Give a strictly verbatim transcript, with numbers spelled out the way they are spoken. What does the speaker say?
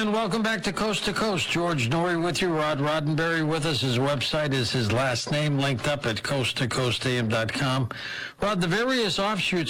gentlemen, welcome back to Coast to Coast. George Norrie with you. Rod Roddenberry with us. His website is his last name, linked up at coast to coast a m dot com. Rod, the various offshoots